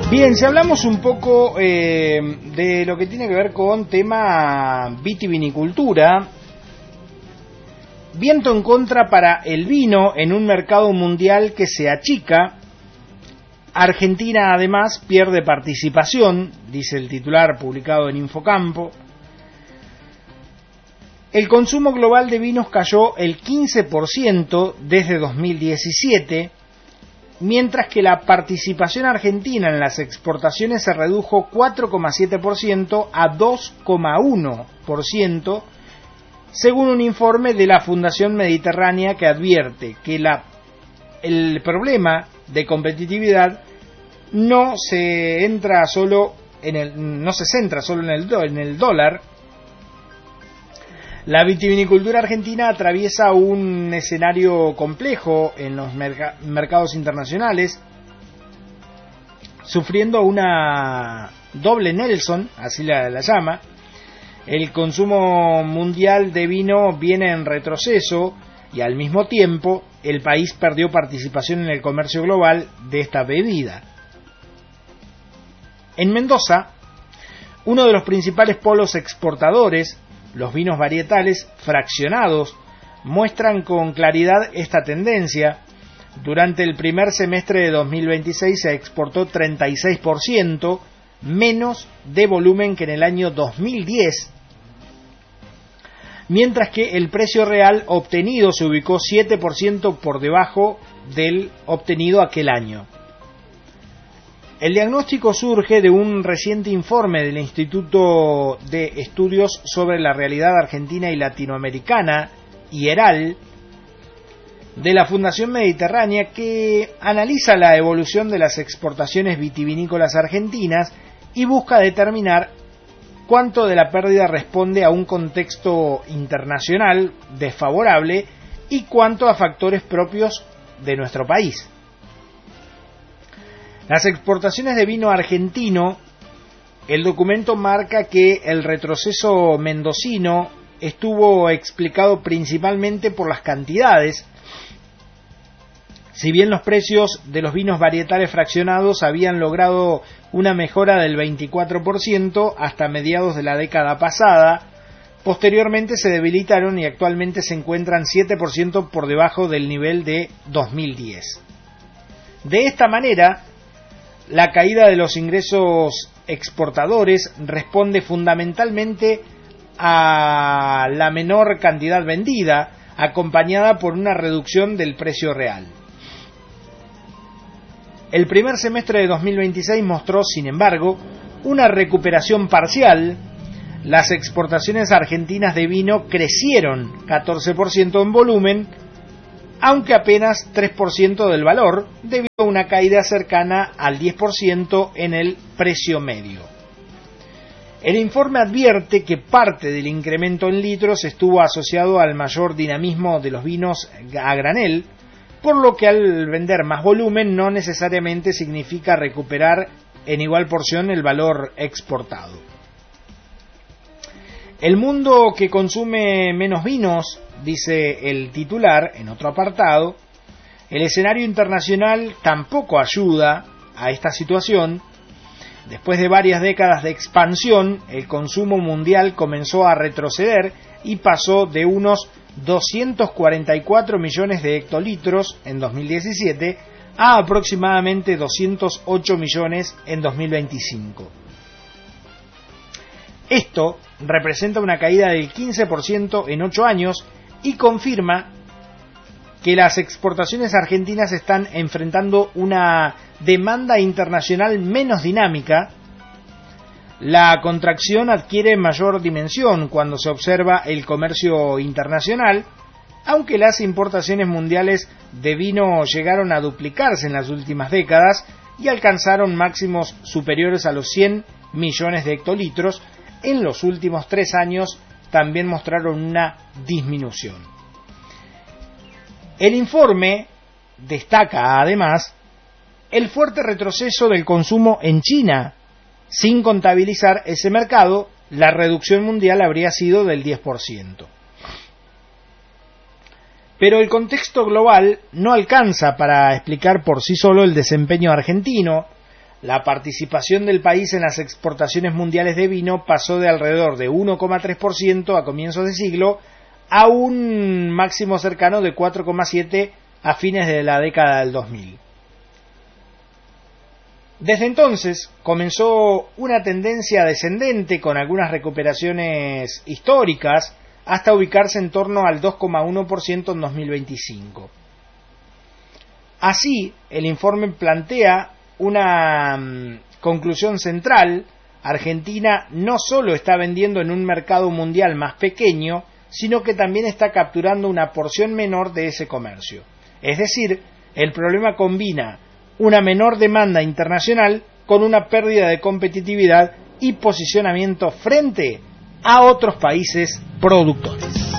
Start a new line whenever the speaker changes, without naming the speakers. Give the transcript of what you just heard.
Bien, si hablamos un poco de lo que tiene que ver con tema vitivinicultura, viento en contra para el vino en un mercado mundial que se achica. Argentina además pierde participación, dice el titular publicado en Infocampo. El consumo global de vinos cayó el 15% desde 2017, mientras que la participación argentina en las exportaciones se redujo 4,7% a 2,1%, según un informe de la Fundación Mediterránea que advierte que el problema de competitividad no se centra solo en el dólar. La vitivinicultura argentina atraviesa un escenario complejo en los mercados internacionales, sufriendo una doble Nelson, así la llama. El consumo mundial de vino viene en retroceso y al mismo tiempo el país perdió participación en el comercio global de esta bebida. En Mendoza, uno de los principales polos exportadores, los vinos varietales fraccionados, muestran con claridad esta tendencia. Durante el primer semestre de 2026 se exportó 36% menos de volumen que en el año 2010, mientras que el precio real obtenido se ubicó 7% por debajo del obtenido aquel año. El diagnóstico surge de un reciente informe del Instituto de Estudios sobre la Realidad Argentina y Latinoamericana, IERAL, de la Fundación Mediterránea, que analiza la evolución de las exportaciones vitivinícolas argentinas y busca determinar cuánto de la pérdida responde a un contexto internacional desfavorable y cuánto a factores propios de nuestro país. Las exportaciones de vino argentino, el documento marca que el retroceso mendocino estuvo explicado principalmente por las cantidades. Si bien los precios de los vinos varietales fraccionados habían logrado una mejora del 24% hasta mediados de la década pasada, posteriormente se debilitaron y actualmente se encuentran 7% por debajo del nivel de 2010. De esta manera, la caída de los ingresos exportadores responde fundamentalmente a la menor cantidad vendida, acompañada por una reducción del precio real. El primer semestre de 2026 mostró, sin embargo, una recuperación parcial. Las exportaciones argentinas de vino crecieron 14% en volumen, aunque apenas 3% del valor, debido a una caída cercana al 10% en el precio medio. El informe advierte que parte del incremento en litros estuvo asociado al mayor dinamismo de los vinos a granel, por lo que al vender más volumen no necesariamente significa recuperar en igual porción el valor exportado. El mundo que consume menos vinos, dice el titular en otro apartado, el escenario internacional tampoco ayuda a esta situación. Después de varias décadas de expansión, el consumo mundial comenzó a retroceder y pasó de unos 244 millones de hectolitros en 2017 a aproximadamente 208 millones en 2025. Esto representa una caída del 15% en 8 años y confirma que las exportaciones argentinas están enfrentando una demanda internacional menos dinámica. La contracción adquiere mayor dimensión cuando se observa el comercio internacional, aunque las importaciones mundiales de vino llegaron a duplicarse en las últimas décadas y alcanzaron máximos superiores a los 100 millones de hectolitros. En los últimos 3 años también mostraron una disminución. El informe destaca además el fuerte retroceso del consumo en China. Sin contabilizar ese mercado, la reducción mundial habría sido del 10%. Pero el contexto global no alcanza para explicar por sí solo el desempeño argentino. la participación del país en las exportaciones mundiales de vino pasó de alrededor de 1,3% a comienzos de siglo a un máximo cercano de 4,7% a fines de la década del 2000. Desde entonces comenzó una tendencia descendente con algunas recuperaciones históricas hasta ubicarse en torno al 2,1% en 2025. Así, el informe plantea una conclusión central: Argentina no solo está vendiendo en un mercado mundial más pequeño, sino que también está capturando una porción menor de ese comercio. Es decir, el problema combina una menor demanda internacional con una pérdida de competitividad y posicionamiento frente a otros países productores.